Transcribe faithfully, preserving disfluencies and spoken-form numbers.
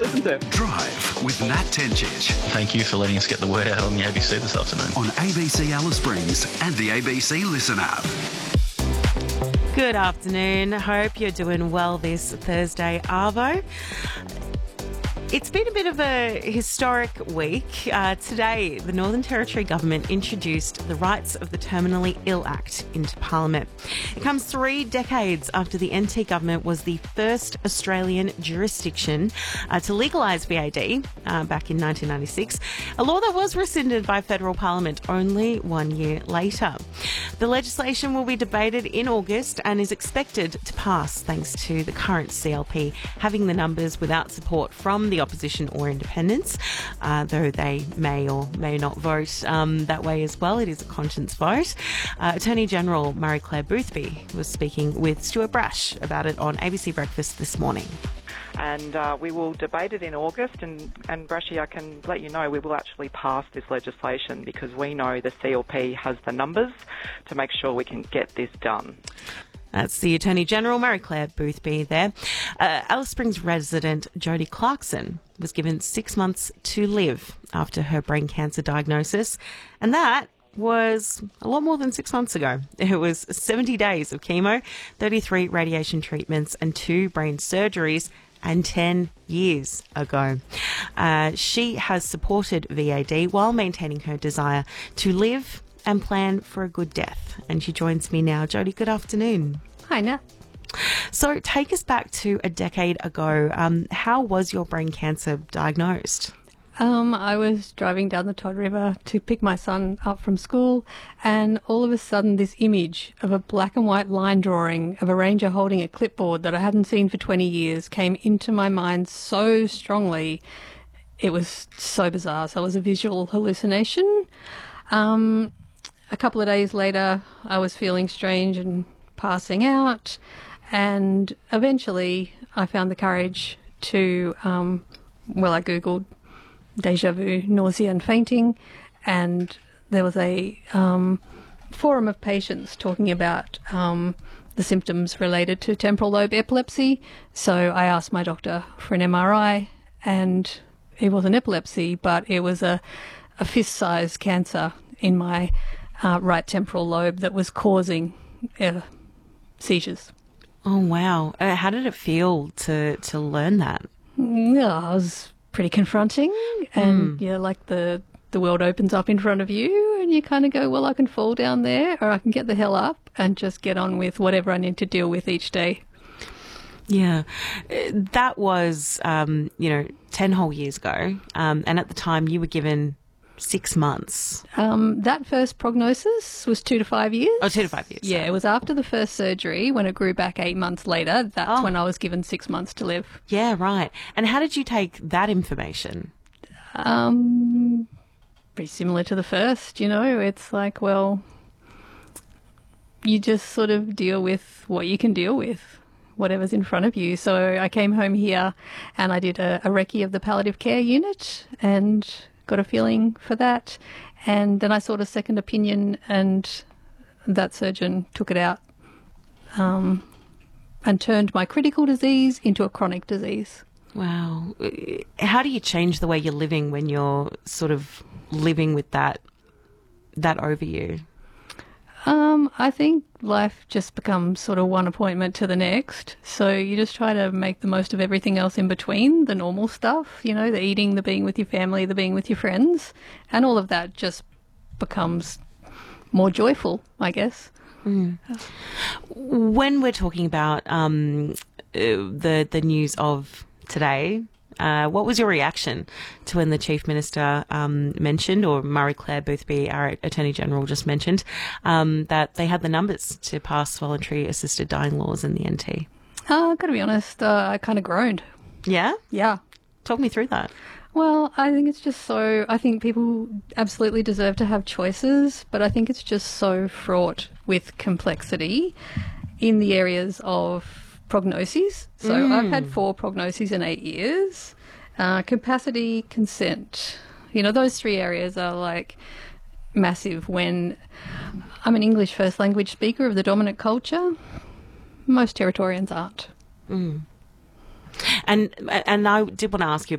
isn't it? Drive with Nat Tencic Thank you for letting us get the word out on the A B C this afternoon. on A B C Alice Springs and the A B C Listen app. Good afternoon. Hope you're doing well this Thursday, Arvo. It's been a bit of a historic week. Uh, today, the Northern Territory Government introduced the Rights of the Terminally Ill Act into Parliament. It comes three decades after the N T government was the first Australian jurisdiction uh, to legalise V A D uh, back in nineteen ninety-six, a law that was rescinded by federal parliament only one year later. The legislation will be debated in August and is expected to pass thanks to the current C L P having the numbers without support from the opposition or independents, uh, though they may or may not vote um, that way as well. It is a conscience vote. Uh, Attorney General Marie-Claire Boothby was speaking with Stuart Brash about it on A B C Breakfast this morning. And uh, we will debate it in August, and, and Brashy, I can let you know we will actually pass this legislation because we know the C L P has the numbers to make sure we can get this done. That's the Attorney General, Marie-Claire Boothby there. Uh, Alice Springs resident Jodie Clarkson was given six months to live after her brain cancer diagnosis, and that was a lot more than six months ago. It was seventy days of chemo, thirty-three radiation treatments and two brain surgeries, and ten years ago. Uh, she has supported V A D while maintaining her desire to live and plan for a good death. And she joins me now. Jodie, good afternoon. Hi, Nat. So take us back to a decade ago. Um, how was your brain cancer diagnosed? Um, I was driving down the Todd River to pick my son up from school, and all of a sudden this image of a black and white line drawing of a ranger holding a clipboard that I hadn't seen for twenty years came into my mind so strongly. It was so bizarre. So it was a visual hallucination. Um, a couple of days later, I was feeling strange and passing out, and eventually I found the courage to, um, well, I Googled deja vu, nausea and fainting, and there was a um, forum of patients talking about um, the symptoms related to temporal lobe epilepsy. So I asked my doctor for an M R I, and it wasn't epilepsy, but it was a, a fist-sized cancer in my uh, right temporal lobe that was causing uh, seizures. Oh, wow. Uh, how did it feel to, to learn that? Yeah, it was pretty confronting, and Mm. yeah, like the the world opens up in front of you, and you kind of go, well, I can fall down there, or I can get the hell up and just get on with whatever I need to deal with each day. Yeah, Uh, that was, um, you know, ten whole years ago, um, and at the time you were given six months. Um, that first prognosis was two to five years. Oh, two to five years. Yeah, sorry. it was after the first surgery when it grew back eight months later. That's Oh. when I was given six months to live. Yeah, right. And how did you take that information? Um, pretty similar to the first, you know. It's like, well, you just sort of deal with what you can deal with, whatever's in front of you. So I came home here and I did a, a recce of the palliative care unit and got a feeling for that. And then I sought a second opinion, and that surgeon took it out um, and turned my critical disease into a chronic disease. Wow. How do you change the way you're living when you're sort of living with that that over you? Um, I think life just becomes sort of one appointment to the next. So you just try to make the most of everything else in between, the normal stuff, you know, the eating, the being with your family, the being with your friends, and all of that just becomes more joyful, I guess. Mm. When we're talking about um, uh, the the news of today, uh, what was your reaction to when the Chief Minister um, mentioned, or Marie-Claire Boothby, our Attorney General, just mentioned, um, that they had the numbers to pass voluntary assisted dying laws in the N T? Uh, I've got to be honest, uh, I kind of groaned. Yeah? Yeah. Talk me through that. Well, I think it's just so, I think people absolutely deserve to have choices, but I think it's just so fraught with complexity in the areas of prognoses. So Mm. I've had four prognoses in eight years. Uh, capacity, consent. You know, those three areas are like massive when I'm an English first language speaker of the dominant culture. Most Territorians aren't. Mm. And and I did want to ask you